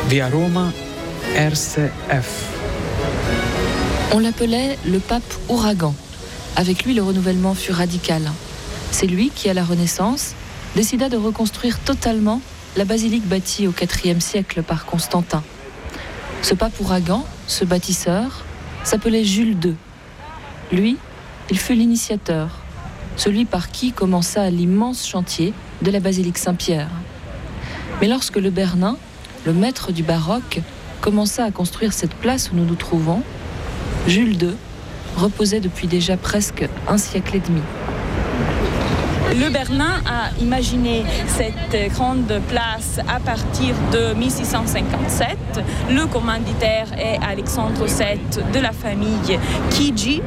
Via Roma, RCF. On l'appelait le pape Ouragan. Avec lui, le renouvellement fut radical. C'est lui qui, à la Renaissance, décida de reconstruire totalement la basilique bâtie au IVe siècle par Constantin. Ce pape Ouragan, ce bâtisseur, s'appelait Jules II. Lui, il fut l'initiateur, celui par qui commença l'immense chantier de la basilique Saint-Pierre. Mais lorsque le Bernin, le maître du baroque, commença à construire cette place où nous nous trouvons, Jules II reposait depuis déjà presque un siècle et demi. Le Bernin a imaginé cette grande place à partir de 1657. Le commanditaire est Alexandre VII de la famille Chigi.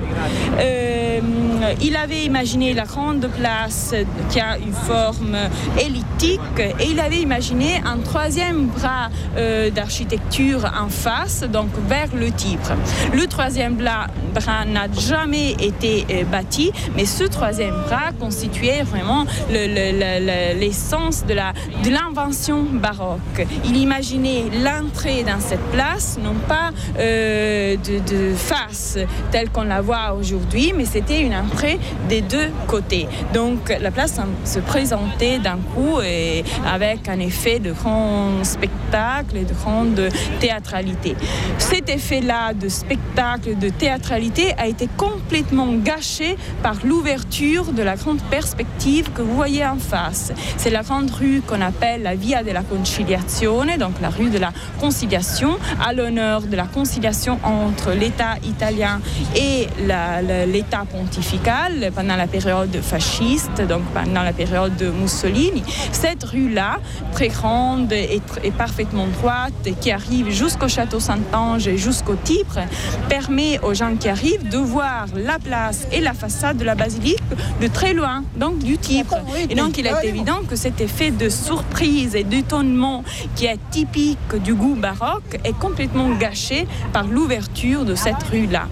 Il avait imaginé la grande place qui a une forme elliptique et il avait imaginé un troisième bras d'architecture en face, donc vers le Tibre. Le troisième bras n'a jamais été bâti, mais ce troisième bras constituait vraiment l'essence de l'invention baroque. Il imaginait l'entrée dans cette place, non pas de face telle qu'on la voit aujourd'hui, mais c'était une entrée des deux côtés. Donc la place se présentait d'un coup et avec un effet de grand spectacle et de grande théâtralité. Cet effet-là de spectacle, de théâtralité a été complètement gâché par l'ouverture de la grande perspective que vous voyez en face. C'est la grande rue qu'on appelle la Via della Conciliazione, donc la rue de la conciliation, à l'honneur de la conciliation entre l'État italien et l'État pontifical pendant la période fasciste, donc pendant la période de Mussolini. Cette rue-là, très grande et parfaitement droite, qui arrive jusqu'au château Saint-Ange et jusqu'au Tibre, permet aux gens qui arrivent de voir la place et la façade de la basilique de très loin, donc du Tibre. Et donc il est évident que cet effet de surprise et d'étonnement qui est typique du goût baroque est complètement gâché par l'ouverture de cette rue-là.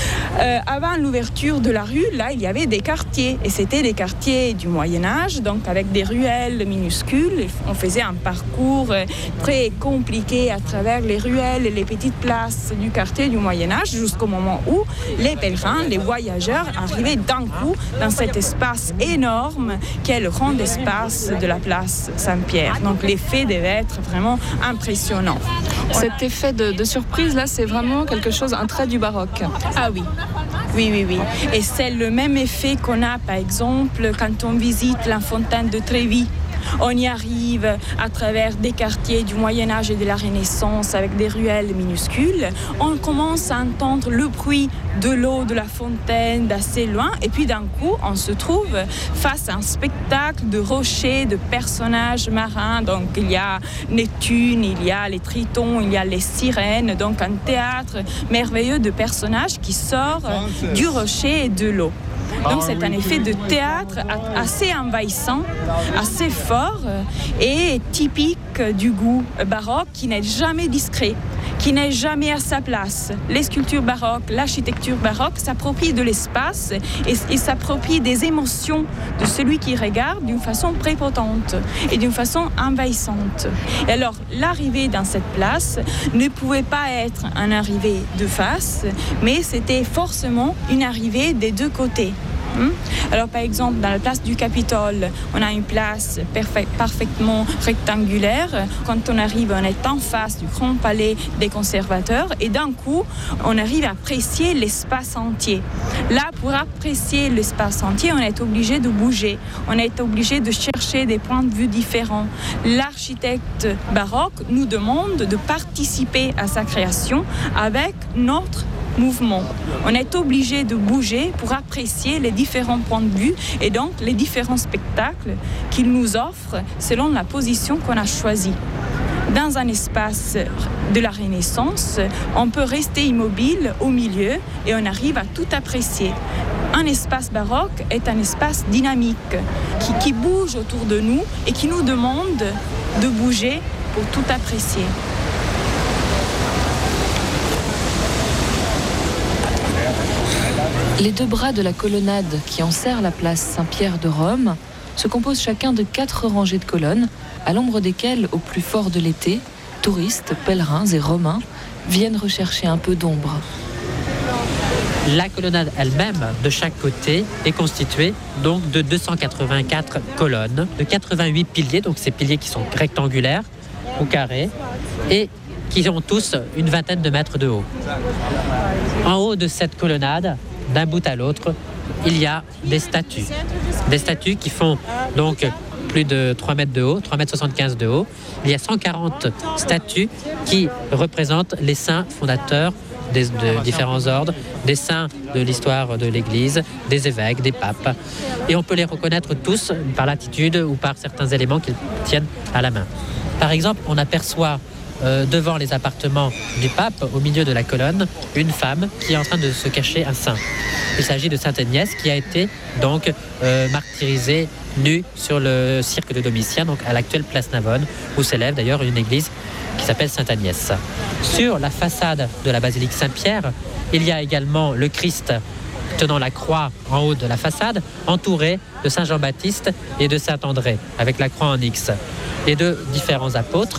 Avant l'ouverture de la rue, là, il y avait des quartiers, et c'était des quartiers du Moyen-Âge, donc avec des ruelles minuscules. On faisait un parcours très compliqué à travers les ruelles et les petites places du quartier du Moyen-Âge, jusqu'au moment où les pèlerins, les voyageurs, arrivaient d'un coup dans cet espace énorme qui est le grand espace de la place Saint-Pierre. Donc l'effet devait être vraiment impressionnant. Cet effet de surprise, là, c'est vraiment quelque chose, un trait du baroque. Ah oui. Oui. Et c'est le même effet qu'on a, par exemple, quand on visite la fontaine de Trévi. On y arrive à travers des quartiers du Moyen-Âge et de la Renaissance avec des ruelles minuscules. On commence à entendre le bruit de l'eau de la fontaine d'assez loin et puis d'un coup, on se trouve face à un spectacle de rochers, de personnages marins. Donc il y a Neptune, il y a les tritons, il y a les sirènes. Donc un théâtre merveilleux de personnages qui sort du rocher et de l'eau. Donc c'est un effet de théâtre assez envahissant, assez fort et typique du goût baroque qui n'est jamais discret, qui n'est jamais à sa place. Les sculptures baroques, l'architecture baroque s'approprient de l'espace et s'approprient des émotions de celui qui regarde d'une façon prépotente et d'une façon envahissante. Et alors l'arrivée dans cette place ne pouvait pas être une arrivée de face, mais c'était forcément une arrivée des deux côtés. Alors par exemple dans la place du Capitole, on a une place parfaitement rectangulaire. Quand on arrive, on est en face du grand palais des conservateurs et d'un coup on arrive à apprécier l'espace entier. Là, pour apprécier l'espace entier, on est obligé de bouger, on est obligé de chercher des points de vue différents. L'architecte baroque nous demande de participer à sa création avec notre mouvement. On est obligé de bouger pour apprécier les différents points de vue et donc les différents spectacles qu'il nous offre selon la position qu'on a choisie. Dans un espace de la Renaissance, on peut rester immobile au milieu et on arrive à tout apprécier. Un espace baroque est un espace dynamique qui bouge autour de nous et qui nous demande de bouger pour tout apprécier. Les deux bras de la colonnade qui enserrent la place Saint-Pierre de Rome se composent chacun de 4 rangées de colonnes, à l'ombre desquelles, au plus fort de l'été, touristes, pèlerins et romains viennent rechercher un peu d'ombre. La colonnade elle-même, de chaque côté, est constituée donc de 284 colonnes, de 88 piliers, donc ces piliers qui sont rectangulaires ou carrés, et qui ont tous une vingtaine de mètres de haut. En haut de cette colonnade, d'un bout à l'autre, il y a des statues qui font donc plus de 3 mètres de haut, 3 mètres 75 de haut. Il y a 140 statues qui représentent les saints fondateurs de différents ordres, des saints de l'histoire de l'Église, des évêques, des papes. Et on peut les reconnaître tous par l'attitude ou par certains éléments qu'ils tiennent à la main. Par exemple, on aperçoit devant les appartements du pape, au milieu de la colonne, une femme qui est en train de se cacher un saint. Il s'agit de Sainte Agnès qui a été donc martyrisée nue sur le cirque de Domitien, donc à l'actuelle place Navone, où s'élève d'ailleurs une église qui s'appelle Sainte Agnès. Sur la façade de la basilique Saint-Pierre, il y a également le Christ tenant la croix en haut de la façade, entouré de Saint Jean-Baptiste et de Saint André, avec la croix en X, et de différents apôtres.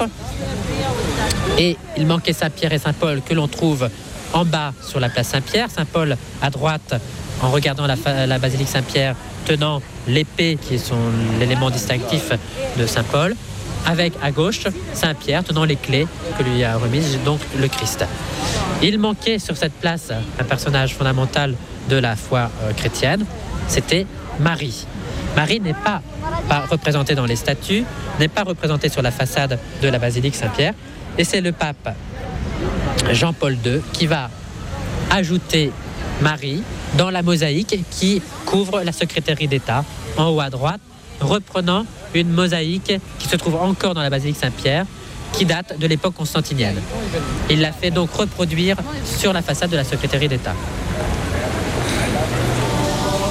Et il manquait Saint-Pierre et Saint-Paul que l'on trouve en bas sur la place Saint-Pierre. Saint-Paul à droite, en regardant la basilique Saint-Pierre, tenant l'épée qui est l'élément distinctif de Saint-Paul, avec à gauche Saint-Pierre tenant les clés que lui a remises donc le Christ. Il manquait sur cette place un personnage fondamental de la foi chrétienne, c'était Marie. Marie n'est pas représentée dans les statues, n'est pas représentée sur la façade de la basilique Saint-Pierre, et c'est le pape Jean-Paul II qui va ajouter Marie dans la mosaïque qui couvre la secrétaire d'État en haut à droite, reprenant une mosaïque qui se trouve encore dans la basilique Saint-Pierre, qui date de l'époque constantinienne. Il l'a fait donc reproduire sur la façade de la secrétaire d'État.